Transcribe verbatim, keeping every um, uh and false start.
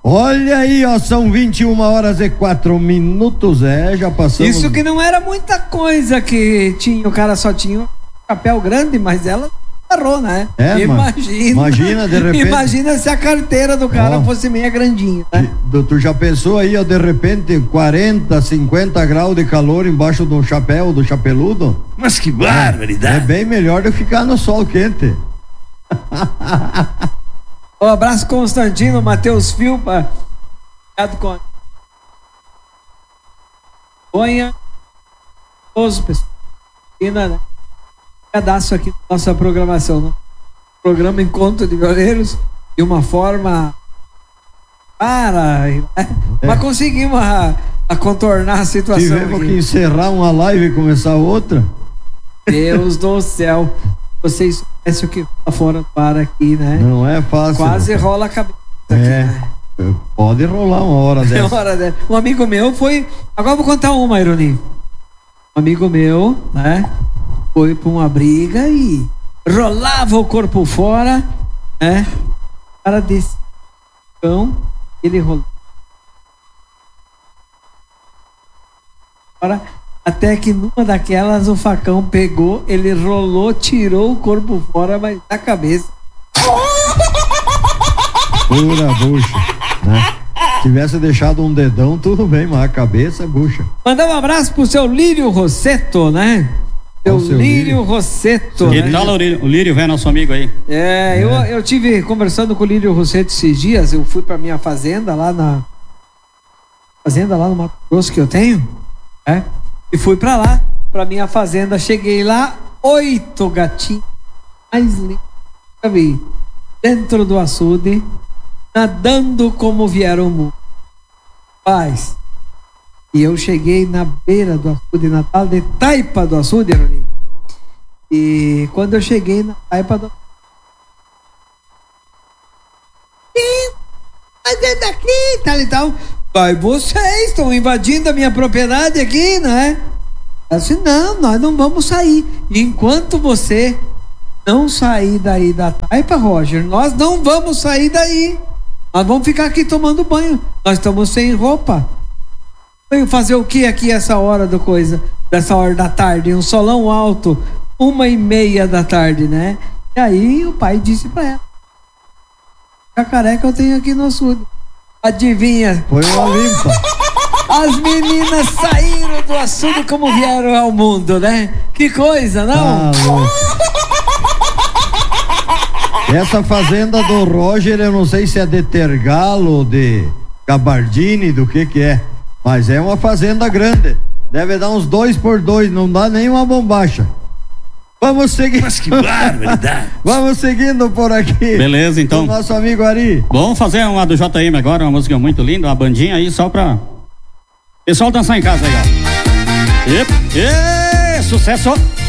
Olha aí, ó, são vinte e uma horas e quatro minutos, é, já passamos. Isso que não era muita coisa que tinha, o cara só tinha um papel grande, mas ela parou, né? É, imagina. Imagina, de repente. Imagina se a carteira do cara oh. fosse meia grandinha, né? Tu, tu já pensou aí, ó, de repente, quarenta, cinquenta graus de calor embaixo do chapéu, do chapeludo? Mas que barbaridade! É, é bem melhor do que ficar no sol quente. Um abraço, Constantino, Matheus Filpa. Obrigado, com Ponha. Todos, pessoal. Né? Cadastro aqui na nossa programação. Né? Programa Encontro de Violeiros de uma forma. Para. Né? É. Mas conseguimos a, a contornar a situação. Tivemos aqui que encerrar uma live e começar outra. Deus do céu. Vocês conhecem o que tá fora para aqui, né? Não é fácil. Quase não. rola a cabeça. É. Aqui, né? Pode rolar uma hora dessa. Uma hora dessa. Um amigo meu foi. Agora eu vou contar uma, Ironi. Um amigo meu, né? Foi pra uma briga e rolava o corpo fora, né? O cara desse cão, ele rolou. Fora. Até que numa daquelas o facão pegou, ele rolou, tirou o corpo fora, mas da cabeça. Pura bucha, né? Se tivesse deixado um dedão, tudo bem, mas a cabeça é bucha. Mandar um abraço pro seu Lírio Rosseto, né? Seu, seu Lírio, Lírio Rosseto. Que né? tal o Lírio? O Lírio vem, nosso amigo aí. É, é. Eu, eu tive conversando com o Lírio Rosseto esses dias, eu fui pra minha fazenda lá na. Fazenda lá no Mato Grosso que eu tenho, né? E fui pra lá, pra minha fazenda. Cheguei lá, oito gatinhos mais lindos que eu vi, dentro do açude, nadando como vieram o mundo. Paz. E eu cheguei na beira do açude, na tal de taipa do açude, Ironi. E quando eu cheguei na taipa do mas é daqui, tal e tal. Vai, vocês estão invadindo a minha propriedade aqui, né? Eu disse, não, nós não vamos sair. E enquanto você não sair daí da taipa, Roger, nós não vamos sair daí. Nós vamos ficar aqui tomando banho. Nós estamos sem roupa. Veio fazer o que aqui essa hora do coisa? Dessa hora da tarde, um solão alto, uma e meia da tarde, né? E aí o pai disse pra ela, cacareca eu tenho aqui no açude. Adivinha? Foi uma limpa. As meninas saíram do açude como vieram ao mundo, né? Que coisa, não? Ah, essa fazenda do Roger, eu não sei se é de Tergalo, de Gabardini, do que que é. Mas é uma fazenda grande. Deve dar uns dois por dois, não dá nem uma bombacha. Vamos seguir. Mas que barbaridade. Vamos seguindo por aqui. Beleza, então. Com o nosso amigo Ari. Vamos fazer uma do J M agora, uma música muito linda, uma bandinha aí só pra pessoal dançar em casa aí, ó. E, e, sucesso.